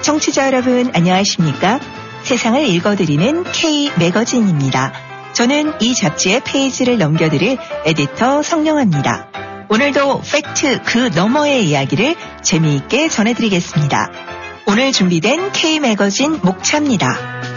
청취자 여러분 안녕하십니까? 세상을 읽어드리는 K매거진입니다. 저는 이 잡지의 페이지를 넘겨드릴 에디터 성령아입니다. 오늘도 팩트 그 너머의 이야기를 재미있게 전해드리겠습니다. 오늘 준비된 K매거진 목차입니다.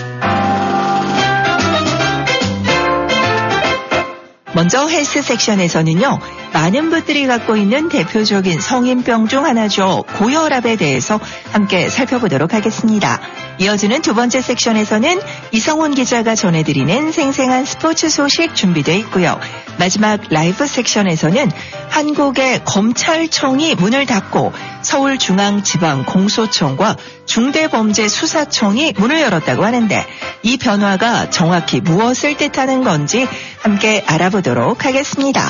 먼저 헬스 섹션에서는요. 많은 분들이 갖고 있는 대표적인 성인병 중 하나죠. 고혈압에 대해서 함께 살펴보도록 하겠습니다. 이어지는 두 번째 섹션에서는 이성훈 기자가 전해드리는 생생한 스포츠 소식 준비되어 있고요. 마지막 라이브 섹션에서는 한국의 검찰청이 문을 닫고 서울중앙지방공소청과 중대범죄수사청이 문을 열었다고 하는데 이 변화가 정확히 무엇을 뜻하는 건지 함께 알아보도록 하겠습니다.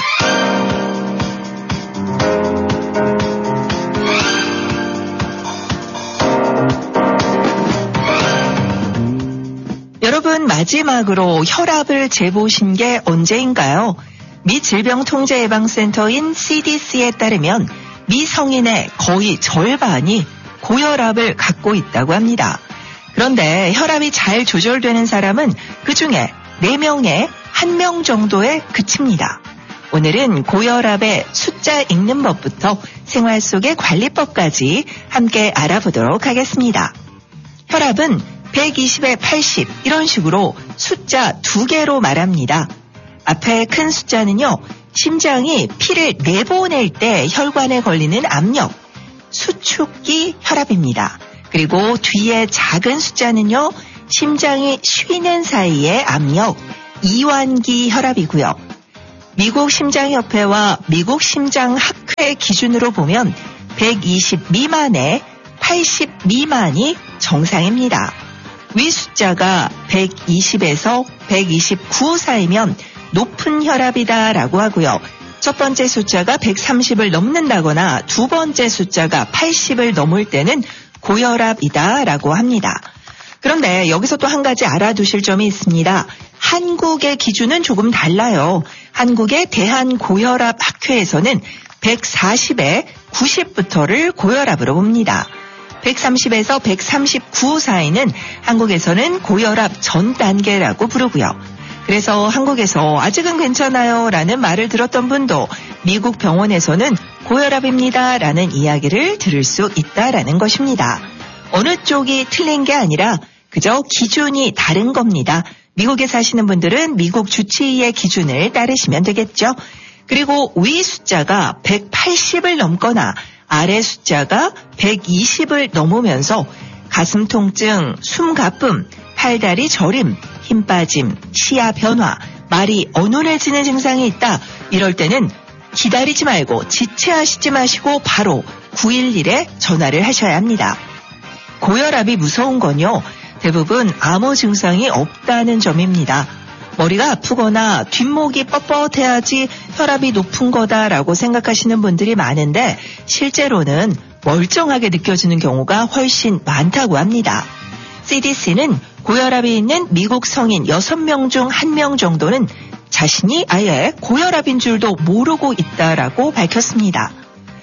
여러분 마지막으로 혈압을 재보신 게 언제인가요? 미 질병통제예방센터인 CDC에 따르면 미 성인의 거의 절반이 고혈압을 갖고 있다고 합니다. 그런데 혈압이 잘 조절되는 사람은 그중에 4명에 1명 정도에 그칩니다. 오늘은 고혈압의 숫자 읽는 법부터 생활 속의 관리법까지 함께 알아보도록 하겠습니다. 혈압은 120에 80 이런 식으로 숫자 2개로 말합니다. 앞에 큰 숫자는요. 심장이 피를 내보낼 때 혈관에 걸리는 압력, 수축기 혈압입니다. 그리고 뒤에 작은 숫자는요. 심장이 쉬는 사이의 압력, 이완기 혈압이고요. 미국 심장협회와 미국 심장학회 기준으로 보면 120 미만에 80 미만이 정상입니다. 위 숫자가 120에서 129 사이면 높은 혈압이다라고 하고요. 첫 번째 숫자가 130을 넘는다거나 두 번째 숫자가 80을 넘을 때는 고혈압이다라고 합니다. 그런데 여기서 또 한 가지 알아두실 점이 있습니다. 한국의 기준은 조금 달라요. 한국의 대한고혈압학회에서는 140에 90부터를 고혈압으로 봅니다. 130에서 139 사이는 한국에서는 고혈압 전 단계라고 부르고요. 그래서 한국에서 아직은 괜찮아요 라는 말을 들었던 분도 미국 병원에서는 고혈압입니다 라는 이야기를 들을 수 있다라는 것입니다. 어느 쪽이 틀린 게 아니라 그저 기준이 다른 겁니다. 미국에 사시는 분들은 미국 주치의의 기준을 따르시면 되겠죠. 그리고 위 숫자가 180을 넘거나 아래 숫자가 120을 넘으면서 가슴 통증, 숨 가쁨, 팔다리 저림, 힘 빠짐, 시야 변화, 말이 어눌해지는 증상이 있다. 이럴 때는 기다리지 말고 지체하시지 마시고 바로 911에 전화를 하셔야 합니다. 고혈압이 무서운 건요. 대부분 아무 증상이 없다는 점입니다. 머리가 아프거나 뒷목이 뻣뻣해야지 혈압이 높은 거다라고 생각하시는 분들이 많은데 실제로는 멀쩡하게 느껴지는 경우가 훨씬 많다고 합니다. CDC는 고혈압이 있는 미국 성인 6명 중 1명 정도는 자신이 아예 고혈압인 줄도 모르고 있다라고 밝혔습니다.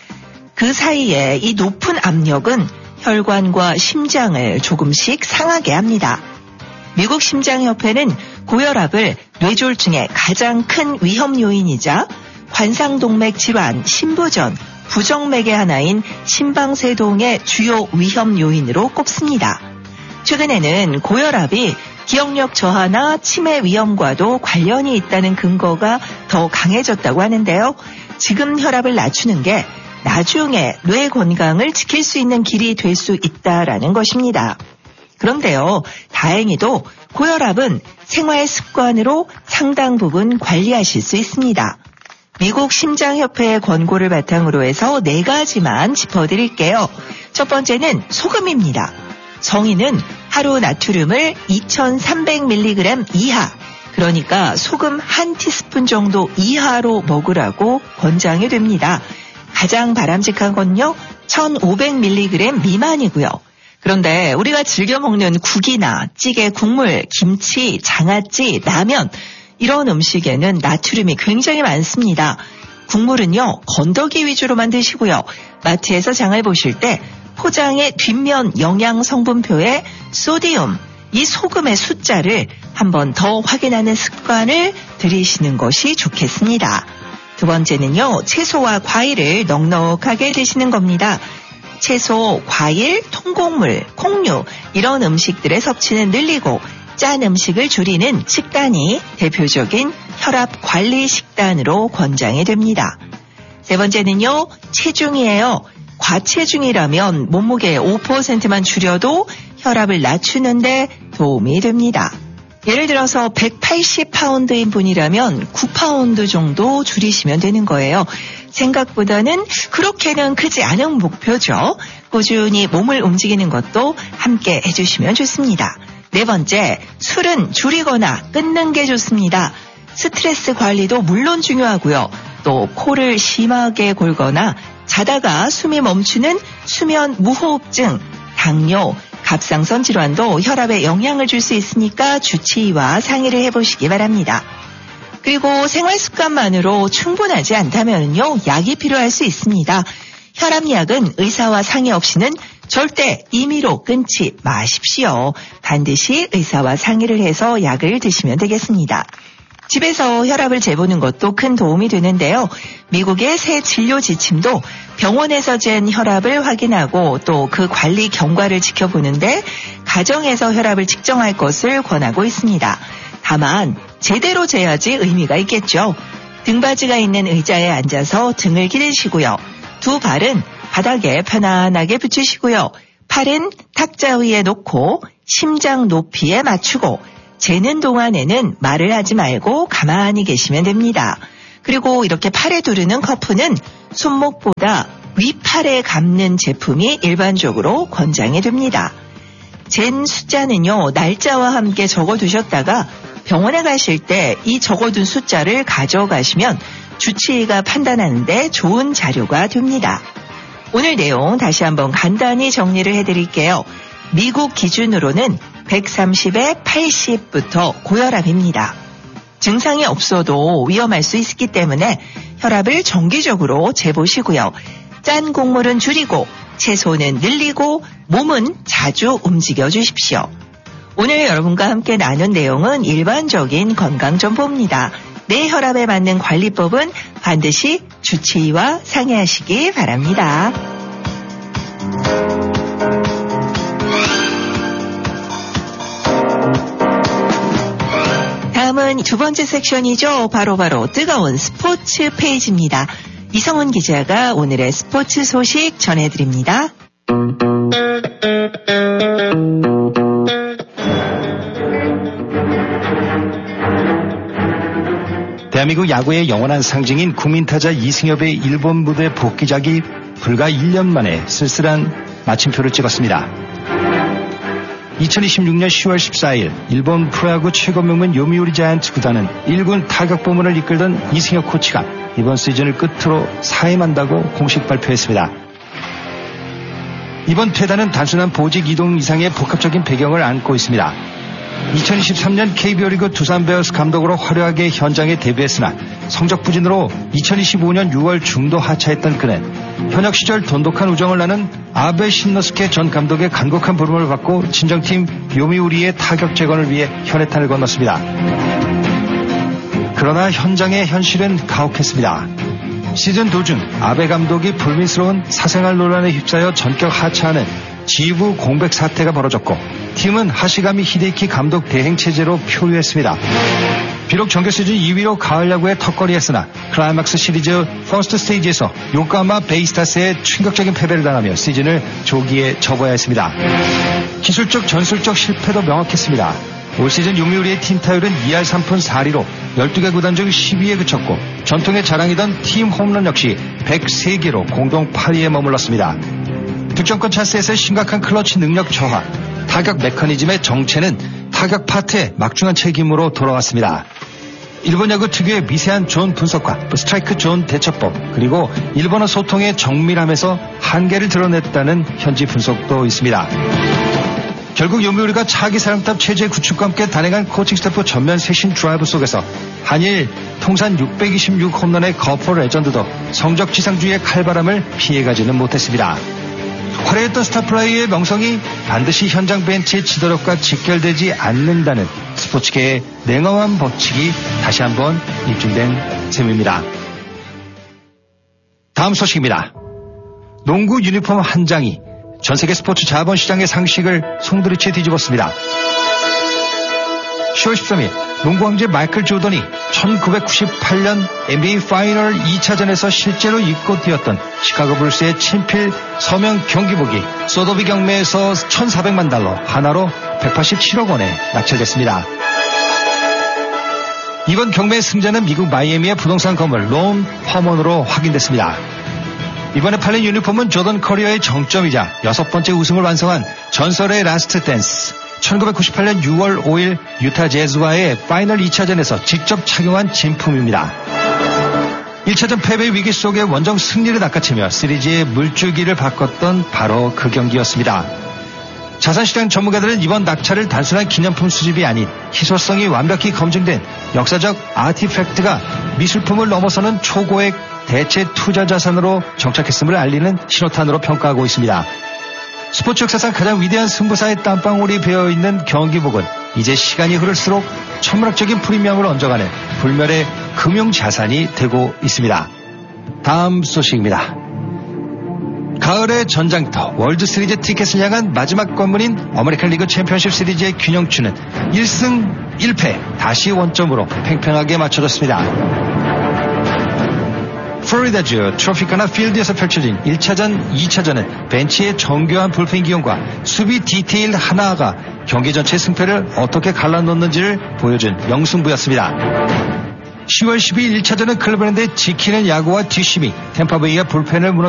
그 사이에 이 높은 압력은 혈관과 심장을 조금씩 상하게 합니다. 미국 심장협회는 고혈압을 뇌졸중의 가장 큰 위험 요인이자 관상동맥 질환, 심부전, 부정맥의 하나인 심방세동의 주요 위험 요인으로 꼽습니다. 최근에는 고혈압이 기억력 저하나 치매 위험과도 관련이 있다는 근거가 더 강해졌다고 하는데요. 지금 혈압을 낮추는 게 나중에 뇌 건강을 지킬 수 있는 길이 될 수 있다라는 것입니다. 그런데요, 다행히도 고혈압은 생활 습관으로 상당 부분 관리하실 수 있습니다. 미국 심장협회의 권고를 바탕으로 해서 4가지만 짚어드릴게요. 첫 번째는 소금입니다. 성인은 하루 나트륨을 2300mg 이하, 그러니까 소금 1티스푼 정도 이하로 먹으라고 권장이 됩니다. 가장 바람직한 건요, 1500mg 미만이고요. 그런데 우리가 즐겨 먹는 국이나 찌개, 국물, 김치, 장아찌, 라면 이런 음식에는 나트륨이 굉장히 많습니다. 국물은요, 건더기 위주로만 드시고요. 마트에서 장을 보실 때 포장의 뒷면 영양 성분표에 소디움, 이 소금의 숫자를 한 번 더 확인하는 습관을 들이시는 것이 좋겠습니다. 두 번째는요, 채소와 과일을 넉넉하게 드시는 겁니다. 채소, 과일, 통곡물, 콩류 이런 음식들의 섭취는 늘리고 짠 음식을 줄이는 식단이 대표적인 혈압 관리 식단으로 권장이 됩니다. 세 번째는요, 체중이에요. 과체중이라면 몸무게의 5%만 줄여도 혈압을 낮추는데 도움이 됩니다. 예를 들어서 180파운드인 분이라면 9파운드 정도 줄이시면 되는 거예요. 생각보다는 그렇게는 크지 않은 목표죠. 꾸준히 몸을 움직이는 것도 함께 해주시면 좋습니다. 네 번째, 술은 줄이거나 끊는 게 좋습니다. 스트레스 관리도 물론 중요하고요. 또 코를 심하게 골거나 자다가 숨이 멈추는 수면 무호흡증, 당뇨, 갑상선 질환도 혈압에 영향을 줄 수 있으니까 주치의와 상의를 해보시기 바랍니다. 그리고 생활 습관만으로 충분하지 않다면요, 약이 필요할 수 있습니다. 혈압약은 의사와 상의 없이는 절대 임의로 끊지 마십시오. 반드시 의사와 상의를 해서 약을 드시면 되겠습니다. 집에서 혈압을 재보는 것도 큰 도움이 되는데요. 미국의 새 진료 지침도 병원에서 잰 혈압을 확인하고 또 그 관리 경과를 지켜보는데 가정에서 혈압을 측정할 것을 권하고 있습니다. 다만 제대로 재야지 의미가 있겠죠. 등받이가 있는 의자에 앉아서 등을 기대시고요. 두 발은 바닥에 편안하게 붙이시고요. 팔은 탁자 위에 놓고 심장 높이에 맞추고 재는 동안에는 말을 하지 말고 가만히 계시면 됩니다. 그리고 이렇게 팔에 두르는 커프는 손목보다 윗팔에 감는 제품이 일반적으로 권장이 됩니다. 잰 숫자는요, 날짜와 함께 적어두셨다가 병원에 가실 때 이 적어둔 숫자를 가져가시면 주치의가 판단하는데 좋은 자료가 됩니다. 오늘 내용 다시 한번 간단히 정리를 해드릴게요. 미국 기준으로는 130에 80부터 고혈압입니다. 증상이 없어도 위험할 수 있기 때문에 혈압을 정기적으로 재보시고요. 짠 곡물은 줄이고 채소는 늘리고 몸은 자주 움직여 주십시오. 오늘 여러분과 함께 나눈 내용은 일반적인 건강정보입니다. 내 혈압에 맞는 관리법은 반드시 주치의와 상의하시기 바랍니다. 다음은 두 번째 섹션이죠. 바로 뜨거운 스포츠 페이지입니다. 이성은 기자가 오늘의 스포츠 소식 전해드립니다. 대한민국 야구의 영원한 상징인 국민타자 이승엽의 일본 무대 복귀작이 불과 1년 만에 쓸쓸한 마침표를 찍었습니다. 2026년 10월 14일 일본 프로야구 최고 명문 요미우리 자이언츠 구단은 1군 타격부문을 이끌던 이승엽 코치가 이번 시즌을 끝으로 사임한다고 공식 발표했습니다. 이번 퇴단은 단순한 보직 이동 이상의 복합적인 배경을 안고 있습니다. 2023년 KBO 리그 두산 베어스 감독으로 화려하게 현장에 데뷔했으나 성적 부진으로 2025년 6월 중도 하차했던 그는 현역 시절 돈독한 우정을 나눈 아베 신노스케 전 감독의 간곡한 부름을 받고 친정팀 요미우리의 타격 재건을 위해 현해탄을 건넜습니다. 그러나 현장의 현실은 가혹했습니다. 시즌 도중 아베 감독이 불미스러운 사생활 논란에 휩싸여 전격 하차하는 지휘부 공백 사태가 벌어졌고 팀은 하시가미 히데키 감독 대행 체제로 표류했습니다. 비록 정규 시즌 2위로 가을 야구에 턱걸이했으나 클라이막스 시리즈 퍼스트 스테이지에서 요코하마 베이스타스의 충격적인 패배를 당하며 시즌을 조기에 접어야 했습니다. 기술적 전술적 실패도 명확했습니다. 올 시즌 요미우리의 팀 타율은 2할 3푼 4리로 12개 구단 중 10위에 그쳤고 전통의 자랑이던 팀 홈런 역시 103개로 공동 8위에 머물렀습니다. 득점권 찬스에서의 심각한 클러치 능력 저하, 타격 메커니즘의 정체는 타격 파트의 막중한 책임으로 돌아왔습니다. 일본 야구 특유의 미세한 존 분석과 스트라이크 존 대처법, 그리고 일본어 소통의 정밀함에서 한계를 드러냈다는 현지 분석도 있습니다. 결국 요미우리가 차기 사령탑 체제 구축과 함께 단행한 코칭 스태프 전면 쇄신 드라이브 속에서 한일 통산 626 홈런의 거포 레전드도 성적 지상주의의 칼바람을 피해가지는 못했습니다. 화려했던 스타플라이의 명성이 반드시 현장 벤치의 지도력과 직결되지 않는다는 스포츠계의 냉엄한 법칙이 다시 한번 입증된 셈입니다. 다음 소식입니다. 농구 유니폼 한 장이 전세계 스포츠 자본시장의 상식을 송두리째 뒤집었습니다. 10월 13일 농구 황제 마이클 조던이 1998년 NBA 파이널 2차전에서 실제로 입고 뛰었던 시카고 불스의 친필 서명 경기복이 소더비 경매에서 $1,400만 하나로 187억 원에 낙찰됐습니다. 이번 경매의 승자는 미국 마이애미의 부동산 건물 롬 화몬으로 확인됐습니다. 이번에 팔린 유니폼은 조던 커리어의 정점이자 6번째 우승을 완성한 전설의 라스트 댄스 1998년 6월 5일 유타 재즈와의 파이널 2차전에서 직접 착용한 진품입니다. 1차전 패배 위기 속에 원정 승리를 낚아채며 시리즈의 물줄기를 바꿨던 바로 그 경기였습니다. 자산시장 전문가들은 이번 낙찰을 단순한 기념품 수집이 아닌 희소성이 완벽히 검증된 역사적 아티팩트가 미술품을 넘어서는 초고액 대체 투자 자산으로 정착했음을 알리는 신호탄으로 평가하고 있습니다. 스포츠 역사상 가장 위대한 승부사의 땀방울이 배어있는 경기복은 이제 시간이 흐를수록 천문학적인 프리미엄을 얹어가는 불멸의 금융자산이 되고 있습니다. 다음 소식입니다. 가을의 전장터 월드시리즈 티켓을 향한 마지막 관문인 아메리칸 리그 챔피언십 시리즈의 균형추는 1승 1패 다시 원점으로 팽팽하게 맞춰졌습니다. 플로리다주 트로피카나 필드에서 펼쳐진 1차전, 2차전은 벤치의 정교한 불펜 기용과 수비 디테일 하나가 경기 전체의 승패를 어떻게 갈라놓는지를 보여준 명승부였습니다. 10월 12일 1차전은 클리블랜드의 지키는 야구와 뒷심이 템파베이의 불펜을 무너뜨렸습니다.